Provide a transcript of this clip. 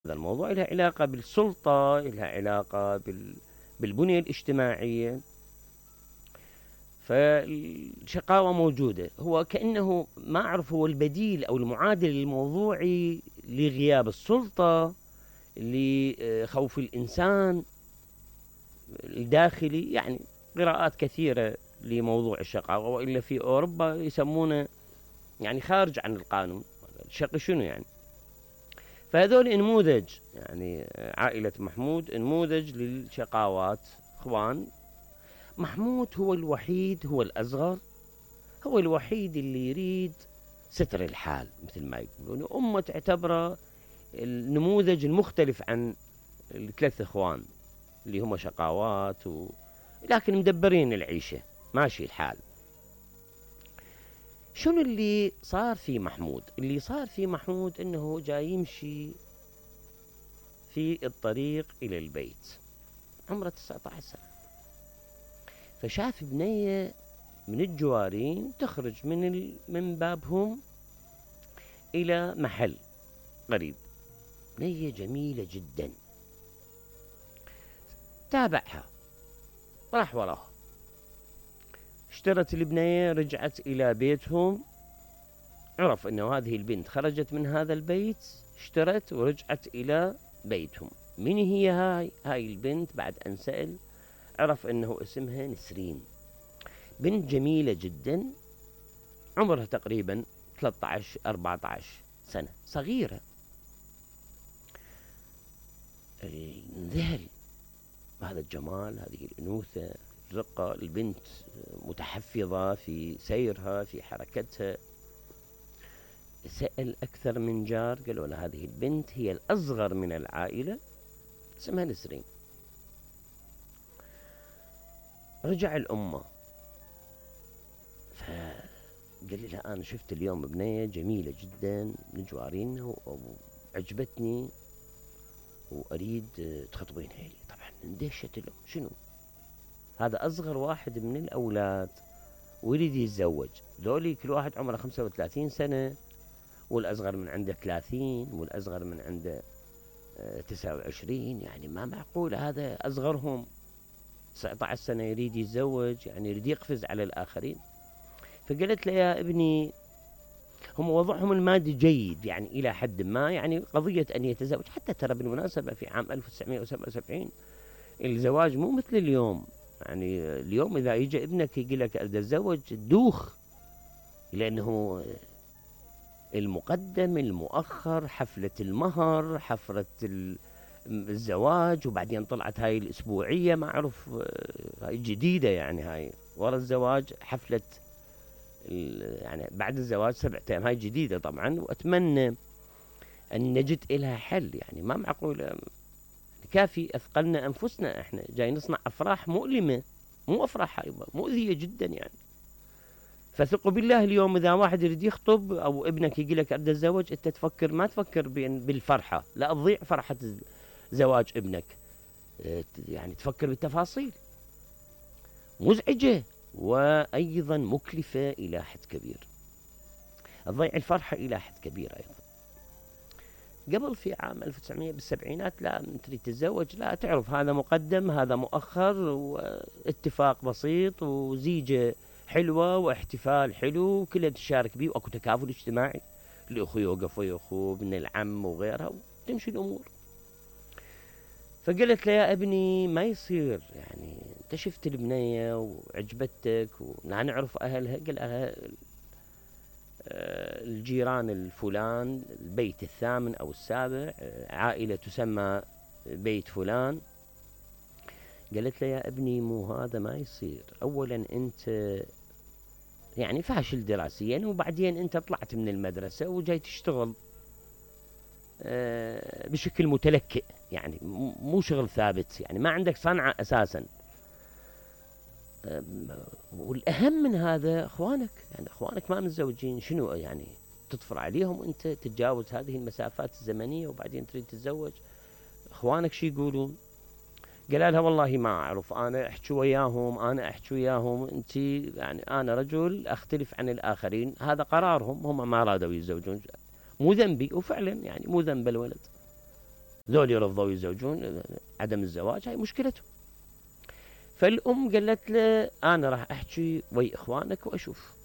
هذا الموضوع لها علاقة بالسلطة، لها علاقة بالبنية الاجتماعية. فالشقاوة موجودة، هو كأنه ما أعرف هو البديل أو المعادل الموضوعي لغياب السلطة، لخوف الإنسان الداخلي. يعني قراءات كثيرة لموضوع الشقاوة، وإلا في أوروبا يسمونه يعني خارج عن القانون. الشقي شنو يعني؟ فهذول نموذج، يعني عائلة محمود نموذج للشقاوات. اخوان محمود هو الوحيد، هو الأصغر، هو الوحيد اللي يريد ستر الحال مثل ما يقولون. أمه تعتبره النموذج المختلف عن الثلاث اخوان اللي هم شقاوات لكن مدبرين العيشة، ماشي الحال. شنو اللي صار في محمود؟ اللي صار في محمود انه جاي يمشي في الطريق الى البيت، عمره 19 سنة، فشاف بنية من الجوارين تخرج من بابهم إلى محل قريب. بنية جميلة جدا، تابعها، راح وراها، اشترت البنية، رجعت إلى بيتهم، عرف أنه هذه البنت خرجت من هذا البيت، اشترت ورجعت إلى بيتهم. من هي هاي البنت؟ بعد أن سأل عرف أنه اسمها نسرين، بنت جميلة جدا، عمرها تقريبا 13 14 سنة، صغيرة. انذهل بهذا الجمال، هذه الأنوثة، الرقة. البنت متحفظة في سيرها، في حركتها. سأل أكثر من جار، قالوا له هذه البنت هي الأصغر من العائلة، اسمها نسرين. رجع الأمة، فقال لها أنا شفت اليوم بنية جميلة جدا من جوارينا وعجبتني وأريد تخطبينها لي. طبعا اندهشت الأم، شنو هذا؟ أصغر واحد من الأولاد ويريد يتزوج. ذولي كل واحد عمره 35 سنة، والأصغر من عنده 30، والأصغر من عنده 29. يعني ما معقول هذا أصغرهم 19 سنة يريد يتزوج، يعني يريد يقفز على الآخرين. فقالت له يا ابني، هم وضعهم المادي جيد يعني إلى حد ما، يعني قضية أن يتزوج. حتى ترى بالمناسبة في عام 1977 الزواج مو مثل اليوم. يعني اليوم إذا يجي ابنك يقول لك أتزوج دوخ، لأنه المقدم المؤخر، حفلة المهر، حفلة الزواج، وبعدين طلعت هاي الأسبوعية، ما أعرف هاي جديدة، يعني هاي ورا الزواج حفلة يعني بعد الزواج 7 أيام، هاي جديدة طبعا. وأتمنى أن نجد إلها حل. يعني ما معقول، كافي أثقلنا أنفسنا، إحنا جاي نصنع أفراح مؤلمة، مو أفراح أيضا مؤذية جدا يعني. فثقوا بالله، اليوم إذا واحد يريد يخطب أو ابنك يقول لك أريد أتزوج، أنت تفكر، ما تفكر بالفرحة، لا تضيع فرحة زواج ابنك. يعني تفكر بالتفاصيل، مزعجة وأيضا مكلفة إلى حد كبير، تضيع الفرحة إلى حد كبير أيضا. قبل في عام 1900 بالسبعينات، لا تريد تتزوج، لا تعرف هذا مقدم هذا مؤخر، واتفاق بسيط وزيجة حلوة واحتفال حلو وكلها تشارك به، واكو تكافل اجتماعي، الأخو يوقف ويا أخوه، من العم وغيرها، وتمشي الأمور. فقلت له يا ابني ما يصير، يعني انت شفت البنية وعجبتك ولا نعرف أهلها؟ قال أهلها الجيران الفلان، البيت الثامن أو السابع، عائلة تسمى بيت فلان. قالت له يا ابني مو هذا، ما يصير. أولا أنت يعني فاشل دراسيا، وبعدين أنت طلعت من المدرسة وجاي تشتغل بشكل متلكئ، يعني مو شغل ثابت، يعني ما عندك صنعة أساسا. والأهم من هذا أخوانك، يعني أخوانك ما متزوجين، شنو يعني تطفر عليهم وأنت تتجاوز هذه المسافات الزمنية وبعدين تريد تتزوج؟ أخوانك شي يقولون؟ قال لها والله ما أعرف، أنا أحكي وياهم، أنت يعني أنا رجل أختلف عن الآخرين، هذا قرارهم، هم ما رادوا يتزوجون، مو ذنبي. وفعلا يعني مو ذنب الولد. ذول يرضوا يتزوجون، عدم الزواج هاي مشكلتهم. فالأم قالت له أنا راح أحكي ويا إخوانك وأشوف.